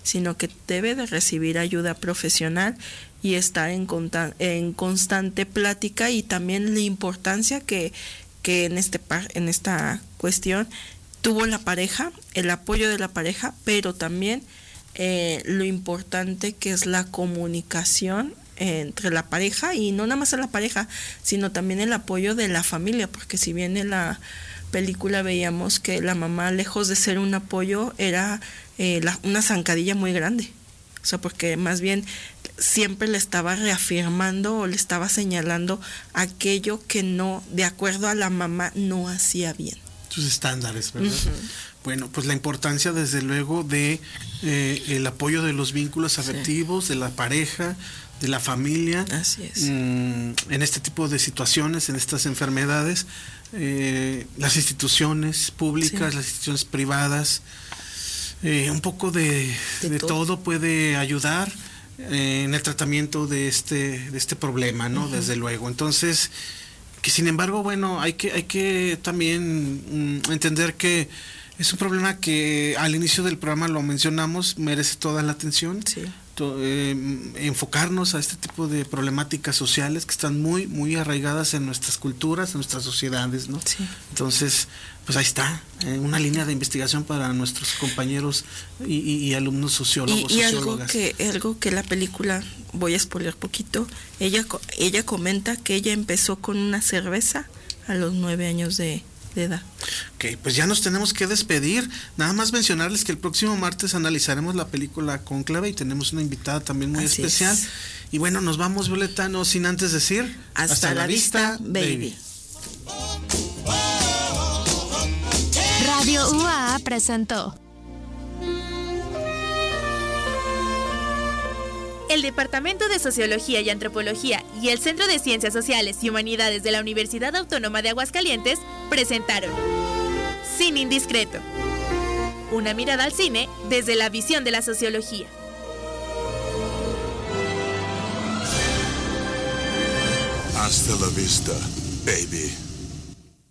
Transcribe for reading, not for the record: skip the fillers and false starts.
sino que debe de recibir ayuda profesional y estar en constante plática, y también la importancia que en esta cuestión tuvo la pareja, el apoyo de la pareja, pero también lo importante que es la comunicación entre la pareja, y no nada más a la pareja, sino también el apoyo de la familia, porque si bien en la película veíamos que la mamá, lejos de ser un apoyo, era una zancadilla muy grande, o sea, porque más bien siempre le estaba reafirmando o le estaba señalando aquello que no, de acuerdo a la mamá, no hacía bien. Sus estándares, ¿verdad? Uh-huh. Bueno, pues la importancia desde luego de el apoyo de los vínculos afectivos, sí, de la pareja, de la familia. Así es. En este tipo de situaciones, en estas enfermedades, las instituciones públicas, sí, las instituciones privadas, un poco de todo puede ayudar en el tratamiento de este problema, ¿no? Uh-huh. Desde luego. Entonces, que sin embargo, bueno, hay que también entender que es un problema que al inicio del programa lo mencionamos, merece toda la atención. Sí. Enfocarnos a este tipo de problemáticas sociales que están muy, muy arraigadas en nuestras culturas, en nuestras sociedades, ¿no? Sí. Entonces, pues ahí está, una línea de investigación para nuestros compañeros y alumnos sociólogos, y sociólogas. Algo que la película, voy a spoiler poquito, ella comenta que ella empezó con una cerveza a los 9 años de edad. Ok, pues ya nos tenemos que despedir. Nada más mencionarles que el próximo martes analizaremos la película Cónclave y tenemos una invitada también muy especial. Es. Y bueno, nos vamos, Violeta, no sin antes decir hasta la vista, baby. Radio UAA presentó el Departamento de Sociología y Antropología y el Centro de Ciencias Sociales y Humanidades de la Universidad Autónoma de Aguascalientes presentaron Cine Indiscreto, una mirada al cine desde la visión de la sociología. Hasta la vista, baby.